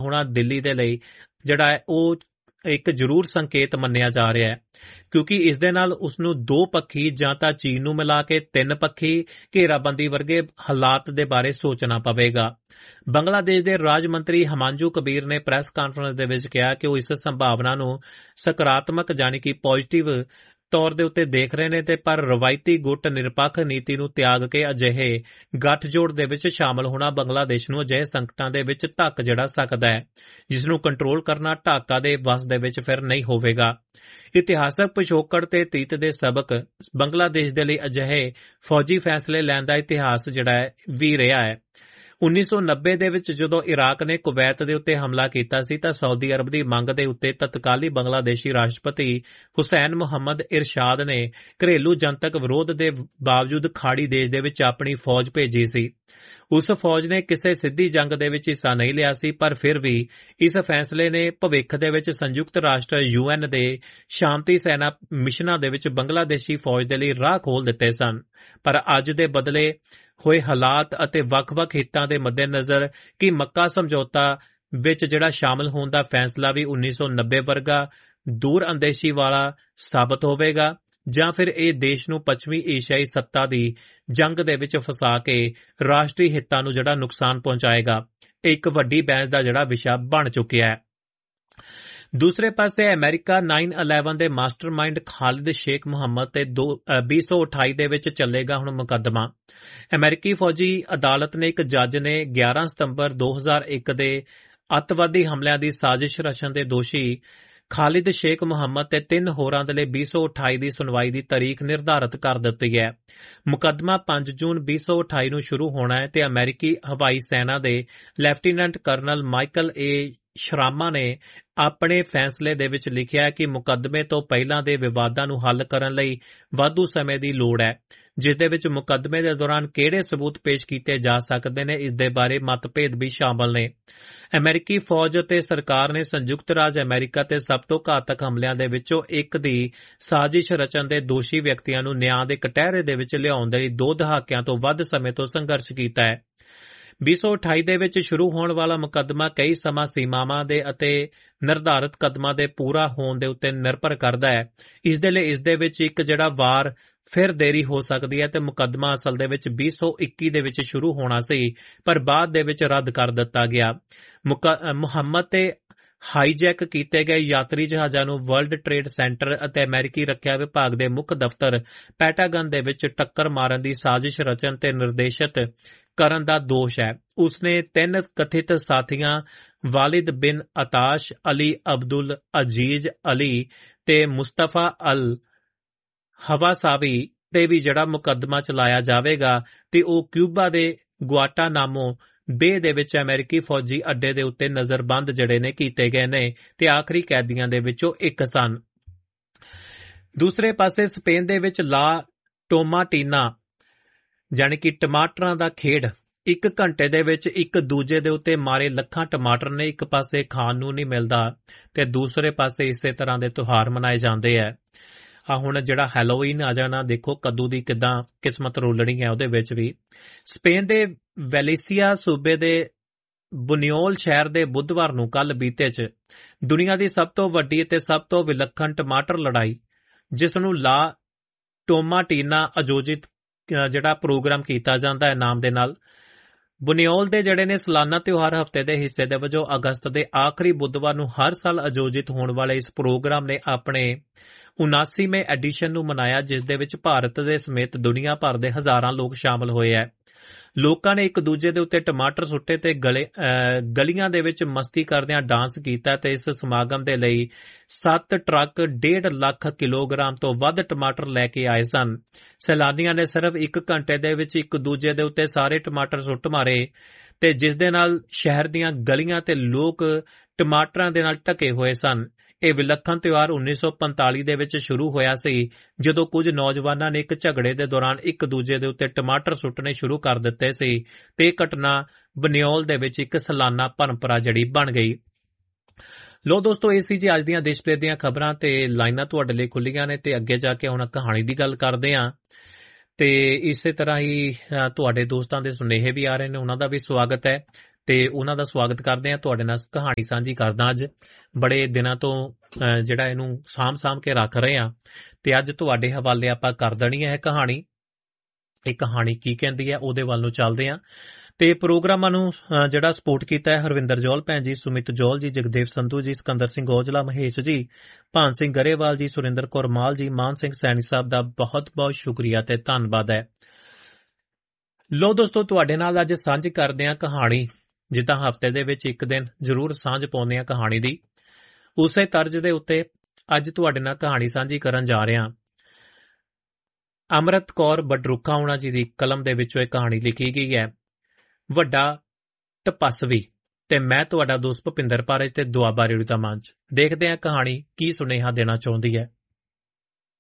ਹੋਣਾ ਦਿੱਲੀ ਦੇ ਲਈ ਜਿਹੜਾ ਹੈ ਉਹ ਇੱਕ ਜ਼ਰੂਰ ਸੰਕੇਤ ਮੰਨਿਆ ਜਾ ਰਿਹਾ ਹੈ, ਕਿਉਂਕਿ ਇਸ ਦੇ ਨਾਲ ਉਸਨੂੰ ਦੋ ਪੱਖੀ ਜਾਂ ਤਾਂ ਚੀਨ ਨੂੰ ਮਿਲਾ ਕੇ ਤਿੰਨ ਪੱਖੀ ਘੇਰਾਬੰਦੀ ਵਰਗੇ ਹਾਲਾਤ ਦੇ ਬਾਰੇ ਸੋਚਣਾ ਪਵੇਗਾ। ਬੰਗਲਾਦੇਸ਼ ਦੇ ਰਾਜ ਮੰਤਰੀ ਹਿਮਾਂਸ਼ੂ ਕਬੀਰ ਨੇ ਪ੍ਰੈਸ ਕਾਨਫਰੰਸ ਦੇ ਵਿੱਚ ਕਿਹਾ ਕਿ ਉਹ ਇਸ ਸੰਭਾਵਨਾ ਨੂੰ ਸਕਾਰਾਤਮਕ ਯਾਨੀ ਕਿ ਪੋਜ਼ਿਟਿਵ ਤੌਰ ਦੇ ਉੱਤੇ ਦੇਖ ਰਹੇ ਨੇ, ਤੇ ਪਰ ਰਵਾਇਤੀ ਗੁੱਟ ਨਿਰਪੱਖ ਨੀਤੀ ਨੂੰ ਤਿਆਗ ਕੇ ਅਜਿਹੇ ਗੱਠਜੋੜ ਦੇ ਵਿੱਚ ਸ਼ਾਮਲ ਹੋਣਾ ਬੰਗਲਾਦੇਸ਼ ਨੂੰ ਅਜਿਹੇ ਸੰਕਟਾਂ ਦੇ ਵਿੱਚ ਧੱਕ ਜਿਹੜਾ ਸਕਦਾ ਹੈ ਜਿਸ ਨੂੰ ਕੰਟਰੋਲ ਕਰਨਾ ਢਾਕਾ ਦੇ ਵੱਸ ਦੇ ਵਿੱਚ ਫਿਰ ਨਹੀਂ ਹੋਵੇਗਾ। ਇਤਿਹਾਸਕ ਪਿਛੋਕੜ ਤੇ ਅਤੀਤ ਦੇ ਸਬਕ ਬੰਗਲਾਦੇਸ਼ ਦੇ ਲਈ ਅਜਿਹੇ ਫੌਜੀ ਫੈਸਲੇ ਲੈਣ ਦਾ ਇਤਿਹਾਸ ਜਿਹੜਾ ਹੈ ਵੀ ਰਿਹਾ ਹੈ। 1990 ਦੇ ਵਿੱਚ ਜਦੋਂ ਇਰਾਕ ਨੇ ਕੁਵੈਤ ਦੇ ਉੱਤੇ ਹਮਲਾ ਕੀਤਾ ਸੀ ਤਾਂ ਸਾਊਦੀ ਅਰਬ ਦੀ ਮੰਗ ਦੇ ਉੱਤੇ ਤਤਕਾਲੀ ਬੰਗਲਾਦੇਸ਼ੀ ਰਾਸ਼ਟਰਪਤੀ ਹੁਸੈਨ ਮੁਹੰਮਦ ਇਰਸ਼ਾਦ ਨੇ ਘਰੇਲੂ ਜਨਤਕ ਵਿਰੋਧ ਦੇ ਬਾਵਜੂਦ ਖਾੜੀ ਦੇਸ਼ ਦੇ ਵਿੱਚ ਆਪਣੀ ਫੌਜ ਭੇਜੀ ਸੀ। ਉਸ ਫੌਜ ਨੇ ਕਿਸੇ ਸਿੱਧੀ ਜੰਗ ਦੇ ਵਿੱਚ ਹਿੱਸਾ ਨਹੀਂ ਲਿਆ ਸੀ, ਪਰ ਫਿਰ ਵੀ ਇਸ ਫੈਸਲੇ ਨੇ ਭਵਿੱਖ ਦੇ ਵਿੱਚ ਸੰਯੁਕਤ ਰਾਸ਼ਟਰ UN ਦੇ ਸ਼ਾਂਤੀ ਸੈਨਾ ਮਿਸ਼ਨਾਂ ਦੇ ਵਿੱਚ ਬੰਗਲਾਦੇਸ਼ੀ ਫੌਜ ਦੇ ਲਈ ਰਾਹ ਖੋਲ੍ਹ ਦਿੱਤੇ ਸਨ। ਪਰ ਅੱਜ ਦੇ ਬਦਲੇ ਹੋਏ ਹਾਲਾਤ ਅਤੇ ਵੱਖ-ਵੱਖ ਹਿੱਤਾਂ ਦੇ ਮੱਦੇਨਜ਼ਰ ਕਿ ਮੱਕਾ ਸਮਝੌਤਾ ਵਿੱਚ ਜਿਹੜਾ ਸ਼ਾਮਲ ਹੋਣ ਦਾ ਫੈਸਲਾ ਵੀ 1990 ਵਰਗਾ ਦੂਰ ਅੰਦੇਸ਼ੀ ਵਾਲਾ ਸਾਬਤ ਹੋਵੇਗਾ, ਜਾਂ ਫਿਰ ਇਹ ਦੇਸ਼ ਨੂੰ ਪੱਛਮੀ ਏਸ਼ੀਆਈ ਸੱਤਾ ਦੀ ਜੰਗ ਦੇ ਵਿੱਚ ਫਸਾ ਕੇ ਰਾਸ਼ਟਰੀ ਹਿੱਤਾਂ ਨੂੰ ਜਿਹੜਾ ਨੁਕਸਾਨ ਪਹੁੰਚਾਏਗਾ। ਇਹ ਇੱਕ ਵੱਡੀ ਬਹਿਸ ਦਾ ਜਿਹੜਾ ਵਿਸ਼ਾ ਬਣ ਚੁੱਕਿਆ ਹੈ। ਦੂਸਰੇ ਪਾਸੇ ਅਮਰੀਕਾ 9/11 ਦੇ ਮਾਸਟਰਮਾਈਂਡ ਖਾਲਿਦ ਸ਼ੇਖ ਮੁਹੰਮਦ ਤੇ 2028 ਦੇ ਵਿੱਚ ਚੱਲੇਗਾ ਹੁਣ ਮੁਕੱਦਮਾ। ਅਮਰੀਕੀ ਫੌਜੀ ਅਦਾਲਤ ਨੇ ਇੱਕ ਜੱਜ ਨੇ 11 ਸਤੰਬਰ 2001 ਦੇ ਅੱਤਵਾਦੀ ਹਮਲਿਆਂ ਦੀ ਸਾਜ਼ਿਸ਼ ਰਚਣ ਦੇ ਦੋਸ਼ੀ ਖਾਲਿਦ ਸ਼ੇਖ ਮੁਹੰਮਦ ਤੇ 3 ਹੋਰਾਂ ਦੇ ਲਈ 2028 ਦੀ ਸੁਣਵਾਈ ਦੀ ਤਾਰੀਖ ਨਿਰਧਾਰਤ ਕਰ ਦਿੱਤੀ ਹੈ। ਮੁਕੱਦਮਾ 5 ਜੂਨ 2028 ਨੂੰ ਸ਼ੁਰੂ ਹੋਣਾ ਹੈ ਤੇ ਅਮਰੀਕੀ ਹਵਾਈ ਸੈਨਾ ਦੇ ਲੈਫਟੀਨੈਂਟ ਕਰਨਲ ਮਾਈਕਲ ਸ਼ਰਾਮਾ ਨੇ ਆਪਣੇ ਫੈਸਲੇ ਦੇ ਵਿੱਚ ਲਿਖਿਆ ਕਿ ਮੁਕੱਦਮੇ ਤੋਂ ਪਹਿਲਾਂ ਦੇ ਵਿਵਾਦਾਂ ਨੂੰ ਹੱਲ ਕਰਨ ਲਈ ਵਾਧੂ ਸਮੇਂ ਦੀ ਲੋੜ ਹੈ, ਜਿਸ ਦੇ ਵਿੱਚ ਮੁਕੱਦਮੇ ਦੇ ਦੌਰਾਨ ਕਿਹੜੇ ਸਬੂਤ ਪੇਸ਼ ਕੀਤੇ ਜਾ ਸਕਦੇ ਨੇ ਇਸ ਦੇ ਬਾਰੇ ਮਤਭੇਦ ਵੀ ਸ਼ਾਮਲ ਨੇ। ਅਮਰੀਕੀ ਫੌਜ ਅਤੇ ਸਰਕਾਰ ਨੇ ਸੰਯੁਕਤ ਰਾਜ ਅਮਰੀਕਾ ਤੇ ਸਭ ਤੋਂ ਘਾਤਕ ਹਮਲਿਆਂ ਦੇ ਵਿੱਚੋਂ ਇੱਕ ਦੀ ਸਾਜ਼ਿਸ਼ ਰਚਣ ਦੇ ਦੋਸ਼ੀ ਵਿਅਕਤੀਆਂ ਨੂੰ ਨਿਆਂ ਦੇ ਕਟਹਿਰੇ ਦੇ ਵਿੱਚ ਲਿਆਉਣ ਦੇ ਲਈ 2 ਦਹਾਕਿਆਂ ਤੋਂ ਵੱਧ ਸਮੇਂ ਤੋਂ ਸੰਘਰਸ਼ ਕੀਤਾ ਹੈ। 2028 ਦੇ ਵਿੱਚ ਸ਼ੁਰੂ ਹੋਣ ਵਾਲਾ ਮੁਕੱਦਮਾ ਕਈ ਸਮਾਂ ਸੀਮਾਵਾਂ ਦੇ ਅਤੇ ਨਿਰਧਾਰਤ ਕਦਮਾਂ ਦੇ ਪੂਰਾ ਹੋਣ ਦੇ ਉੱਤੇ ਨਿਰਭਰ ਕਰਦਾ ਹੈ। ਇਸ ਦੇ ਲਈ ਇਸ ਦੇ ਵਿੱਚ ਇੱਕ ਜਿਹੜਾ ਵਾਰ ਫਿਰ ਦੇਰੀ ਹੋ ਸਕਦੀ ਹੈ ਤੇ ਮੁਕੱਦਮਾ ਅਸਲ ਦੇ ਵਿੱਚ 2021 ਦੇ ਵਿੱਚ ਸ਼ੁਰੂ ਹੋਣਾ ਸੀ, ਪਰ ਬਾਅਦ ਦੇ ਵਿੱਚ ਰੱਦ ਕਰ ਦਿੱਤਾ ਗਿਆ। ਮੁਹੰਮਦ ਤੇ ਹਾਈਜੈਕ ਕੀਤੇ ਗਏ ਯਾਤਰੀ ਜਹਾਜ਼ਾਂ ਨੂੰ ਵਰਲਡ ਟ੍ਰੇਡ ਸੈਂਟਰ ਅਤੇ ਅਮਰੀਕੀ ਰੱਖਿਆ ਵਿਭਾਗ ਦੇ ਮੁੱਖ ਦਫ਼ਤਰ ਪੈਂਟਾਗਨ ਦੇ ਵਿੱਚ ਟੱਕਰ ਮਾਰਨ ਦੀ ਸਾਜ਼ਿਸ਼ ਰਚਨ ਤੇ ਨਿਰਦੇਸ਼ਿਤ ਕਰਨ ਦਾ ਦੋਸ਼ ਹੈ। ਉਸਨੇ 3 ਕਥਿਤ ਸਾਥੀਆਂ ਵਾਲਿਦ ਬਿਨ ਅਤਾਸ਼, ਅਲੀ ਅਬਦੁਲ ਅਜੀਜ਼ ਅਲੀ ਤੇ ਮੁਸਤਫਾ ਅਲ ਹਵਾਸਾਵੀ ਤੇ ਵੀ ਜਿਹੜਾ ਮੁਕੱਦਮਾ ਚਲਾਇਆ ਜਾਵੇਗਾ ਤੇ ਉਹ ਕਿਊਬਾ ਦੇ ਗੁਆਟਾਨਾਮੋ ਬੇ ਦੇ ਵਿੱਚ ਅਮਰੀਕੀ ਫੌਜੀ ਅੱਡੇ ਦੇ ਉੱਤੇ ਨਜ਼ਰਬੰਦ ਜਿਹੜੇ ਨੇ ਕੀਤੇ ਗਏ ਨੇ ਤੇ ਆਖਰੀ ਕੈਦੀਆਂ ਦੇ ਵਿੱਚੋਂ ਇੱਕ ਸਨ। ਦੂਸਰੇ ਪਾਸੇ ਸਪੇਨ ਦੇ ਵਿੱਚ ਲਾ ਟੋਮਾਟੀਨਾ ਜਾਣੀ ਕਿ ਟਮਾਟਰਾਂ ਦਾ ਖੇਡ 1 ਘੰਟੇ ਦੇ ਵਿੱਚ ਇੱਕ ਦੂਜੇ ਦੇ ਉੱਤੇ ਮਾਰੇ ਲੱਖਾਂ ਟਮਾਟਰ ਨੇ। ਇੱਕ ਪਾਸੇ ਖਾਣ ਨੂੰ ਨਹੀਂ ਮਿਲਦਾ ਤੇ ਦੂਸਰੇ ਪਾਸੇ ਇਸੇ ਤਰ੍ਹਾਂ ਦੇ ਤਿਉਹਾਰ ਮਨਾਏ ਜਾਂਦੇ ਹੈ। ਹੁਣ ਜਿਹੜਾ ਹੈਲੋਵੀਨ ਆ ਜਾਣਾ, ਦੇਖੋ ਕਦੋਂ ਦੀ ਕਿੱਦਾਂ ਕਿਸਮਤ ਰੋਲਣੀ ਹੈ ਉਹਦੇ ਵਿੱਚ ਵੀ। ਸਪੇਨ ਦੇ ਵੈਲੇਸੀਆ ਸੂਬੇ ਦੇ ਬੁਨਿਓਲ ਸ਼ਹਿਰ ਦੇ ਬੁੱਧਵਾਰ ਨੂੰ ਕੱਲ ਬੀਤੇ 'ਚ ਦੁਨੀਆ ਦੀ ਸਭ ਤੋਂ ਵੱਡੀ ਅਤੇ ਸਭ ਤੋਂ ਵਿਲੱਖਣ ਟਮਾਟਰ ਲੜਾਈ, ਜਿਸ ਨੂੰ ਲਾ ਟੋਮਾਟੀਨਾ ਆਯੋਜਿਤ ਜਿਹੜਾ ਪ੍ਰੋਗਰਾਮ ਕੀਤਾ ਜਾਂਦਾ ਹੈ ਨਾਮ ਦੇ ਨਾਲ, ਬੁਨਿਓਲ ਦੇ ਜਿਹੜੇ ਨੇ ਸਾਲਾਨਾ ਤਿਉਹਾਰ ਹਫ਼ਤੇ ਦੇ ਹਿੱਸੇ ਦੇ ਵਜੋਂ ਅਗਸਤ ਦੇ ਆਖਰੀ ਬੁੱਧਵਾਰ ਨੂੰ ਹਰ ਸਾਲ ਆਯੋਜਿਤ ਹੋਣ ਵਾਲੇ ਇਸ ਪ੍ਰੋਗਰਾਮ ਨੇ ਆਪਣੇ 79ਵੇਂ ਐਡੀਸ਼ਨ ਨੂੰ ਮਨਾਇਆ, ਜਿਸ ਦੇ ਵਿੱਚ ਭਾਰਤ ਦੇ ਸਮੇਤ ਦੁਨੀਆ ਭਰ ਦੇ ਹਜ਼ਾਰਾਂ ਲੋਕ ਸ਼ਾਮਲ ਹੋਏ ਹੈ। ਲੋਕਾਂ ਨੇ ਇੱਕ ਦੂਜੇ ਦੇ ਉੱਤੇ ਟਮਾਟਰ ਸੁੱਟੇ ਤੇ ਗਲੀਆਂ ਦੇ ਵਿੱਚ ਮਸਤੀ ਕਰਦਿਆਂ ਡਾਂਸ ਕੀਤਾ ਤੇ ਇਸ ਸਮਾਗਮ ਦੇ ਲਈ 7 ਟਰੱਕ 1.5 ਲੱਖ ਕਿਲੋਗ੍ਰਾਮ ਤੋਂ ਵੱਧ ਟਮਾਟਰ ਲੈ ਕੇ ਆਏ ਸਨ। ਸੈਲਾਨੀਆਂ ਨੇ ਸਿਰਫ 1 ਘੰਟੇ ਦੇ ਵਿੱਚ ਇੱਕ ਦੂਜੇ ਦੇ ਉੱਤੇ ਸਾਰੇ ਟਮਾਟਰ ਸੁੱਟ ਮਾਰੇ ਤੇ ਜਿਸ ਦੇ ਨਾਲ ਸ਼ਹਿਰ ਦੀਆਂ ਗਲੀਆਂ ਤੇ ਲੋਕ ਟਮਾਟਰਾਂ ਦੇ ਨਾਲ ਢਕੇ ਹੋਏ ਸਨ। ਇਹ ਵਿਲੱਖਣ ਤਿਉਹਾਰ 1945 ਦੇ ਵਿੱਚ ਸ਼ੁਰੂ ਹੋਇਆ ਸੀ, ਜਦੋਂ ਕੁਝ ਨੌਜਵਾਨਾਂ ਨੇ ਇੱਕ ਝਗੜੇ ਦੇ ਦੌਰਾਨ ਇੱਕ ਦੂਜੇ ਦੇ ਉੱਤੇ ਟਮਾਟਰ ਸੁੱਟਣੇ ਸ਼ੁਰੂ ਕਰ ਦਿੱਤੇ ਸੀ ਤੇ ਇਹ ਘਟਨਾ ਬਨਿਓਲ ਦੇ ਵਿੱਚ ਇੱਕ ਸਾਲਾਨਾ ਪਰੰਪਰਾ ਜਿਹੜੀ ਬਣ ਗਈ। ਲੋ ਦੋਸਤੋ, ਇਹ ਸੀ ਜੀ ਅੱਜ ਦੀਆਂ ਦੇਸ਼ ਭਰ ਦੀਆਂ ਖਬਰਾਂ ਤੇ ਲਾਈਨਾਂ ਤੁਹਾਡੇ ਲਈ ਖੁੱਲੀਆਂ ਨੇ ਤੇ ਅੱਗੇ ਜਾ ਕੇ ਹੁਣ ਕਹਾਣੀ ਦੀ ਗੱਲ ਕਰਦੇ ਹਾਂ ਤੇ ਇਸੇ ਤਰ੍ਹਾਂ ਹੀ ਤੁਹਾਡੇ ਦੋਸਤਾਂ ਦੇ ਸੁਨੇਹੇ ਵੀ ਆ ਰਹੇ ਨੇ, ਉਹਨਾਂ ਦਾ ਵੀ ਸਵਾਗਤ ਹੈ। ਤੇ ਉਹਨਾਂ ਦਾ ਸਵਾਗਤ ਕਰਦੇ ਹਾਂ। ਤੁਹਾਡੇ ਨਾਲ ਕਹਾਣੀ ਸਾਂਝੀ ਕਰਦਾ। ਅੱਜ ਬੜੇ ਦਿਨਾਂ ਤੋਂ ਜਿਹੜਾ ਇਹਨੂੰ ਸਾਂਭ ਕੇ ਰੱਖ ਰਹੇ ਹਾਂ ਤੇ ਅੱਜ ਤੁਹਾਡੇ ਹਵਾਲੇ ਆਪਾਂ ਕਰ ਦੇਣੀ ਹੈ ਕਹਾਣੀ। ਇਹ ਕਹਾਣੀ ਕੀ ਕਹਿੰਦੀ ਹੈ ਉਹਦੇ ਵੱਲ ਨੂੰ ਚੱਲਦੇ ਹਾਂ। ਤੇ ਪ੍ਰੋਗਰਾਮਾਂ ਨੂੰ ਜਿਹੜਾ ਸਪੋਰਟ ਕੀਤਾ ਹੈ ਹਰਵਿੰਦਰ ਜੌਲ ਭੈਣ ਜੀ, ਸੁਮਿਤ ਜੌਲ ਜੀ, ਜਗਦੇਵ ਸੰਧੂ ਜੀ, ਸਿਕੰਦਰ ਸਿੰਘ ਔਜਲਾ, ਮਹੇਸ਼ ਜੀ, ਭਾਨ ਸਿੰਘ ਗਰੇਵਾਲ ਜੀ, ਸੁਰਿੰਦਰ ਕੌਰ ਮਾਲ ਜੀ, ਮਾਨ ਸਿੰਘ ਸੈਣੀ ਸਾਹਿਬ ਦਾ ਬਹੁਤ ਬਹੁਤ ਸ਼ੁਕਰੀਆ ਤੇ ਧੰਨਵਾਦ ਹੈ। ਲੋ ਦੋਸਤੋ, ਤੁਹਾਡੇ ਨਾਲ ਅੱਜ ਸਾਂਝ ਕਰਦੇ ਹਾਂ ਕਹਾਣੀ। ਜਿੱਦਾਂ ਹਫ਼ਤੇ ਦੇ ਵਿੱਚ ਇੱਕ ਦਿਨ ਜ਼ਰੂਰ ਸਾਂਝ ਪਾਉਂਦੇ ਹਾਂ ਕਹਾਣੀ ਦੀ, ਉਸੇ ਤਰਜ਼ ਦੇ ਉੱਤੇ ਅੱਜ ਤੁਹਾਡੇ ਨਾਲ ਕਹਾਣੀ ਸਾਂਝੀ ਕਰਨ ਜਾ ਰਿਹਾ। ਅੰਮ੍ਰਿਤ ਕੌਰ ਬਡਰੁੱਖਾ ਉਹਨਾਂ ਜੀ ਦੀ ਕਲਮ ਦੇ ਵਿੱਚੋਂ ਇਹ ਕਹਾਣੀ ਲਿਖੀ ਗਈ ਹੈ, ਵੱਡਾ ਤਪਸਵੀ। ਤੇ ਮੈਂ ਤੁਹਾਡਾ ਦੋਸਤ ਭੁਪਿੰਦਰ ਪਾਰਜ ਤੇ ਦੁਆਬਾ ਰੇਡੀਓ ਦਾ ਮੰਚ। ਦੇਖਦੇ ਹਾਂ ਕਹਾਣੀ ਕੀ ਸੁਨੇਹਾ ਦੇਣਾ ਚਾਹੁੰਦੀ ਹੈ।